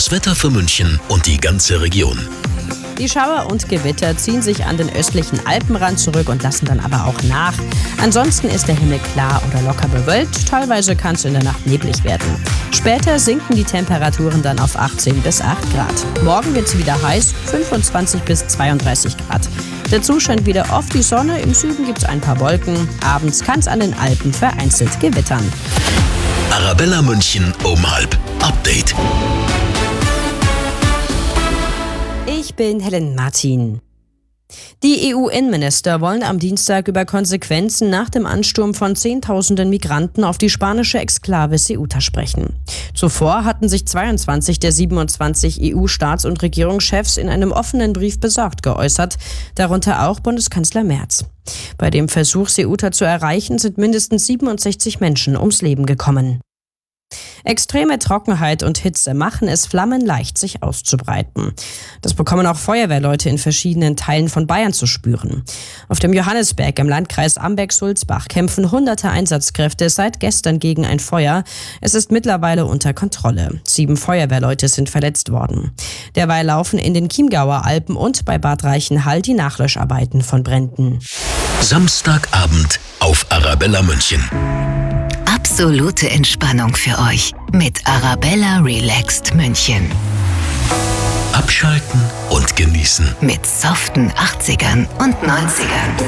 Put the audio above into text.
Das Wetter für München und die ganze Region. Die Schauer und Gewitter ziehen sich an den östlichen Alpenrand zurück und lassen dann aber auch nach. Ansonsten ist der Himmel klar oder locker bewölkt. Teilweise kann es in der Nacht neblig werden. Später sinken die Temperaturen dann auf 18 bis 8 Grad. Morgen wird es wieder heiß, 25 bis 32 Grad. Dazu scheint wieder oft die Sonne. Im Süden gibt es ein paar Wolken. Abends kann es an den Alpen vereinzelt gewittern. Arabella München um 12:30. Update. Ich bin Helen Martin. Die EU-Innenminister wollen am Dienstag über Konsequenzen nach dem Ansturm von Zehntausenden Migranten auf die spanische Exklave Ceuta sprechen. Zuvor hatten sich 22 der 27 EU-Staats- und Regierungschefs in einem offenen Brief besorgt geäußert, darunter auch Bundeskanzler Merz. Bei dem Versuch, Ceuta zu erreichen, sind mindestens 67 Menschen ums Leben gekommen. Extreme Trockenheit und Hitze machen es flammenleicht, sich auszubreiten. Das bekommen auch Feuerwehrleute in verschiedenen Teilen von Bayern zu spüren. Auf dem Johannisberg im Landkreis Amberg-Sulzbach kämpfen hunderte Einsatzkräfte seit gestern gegen ein Feuer. Es ist mittlerweile unter Kontrolle. 7 Feuerwehrleute sind verletzt worden. Derweil laufen in den Chiemgauer Alpen und bei Bad Reichenhall die Nachlöscharbeiten von Bränden. Samstagabend auf Arabella München. Absolute Entspannung für euch mit Arabella Relaxed München. Abschalten und genießen. Mit soften 80ern und 90ern.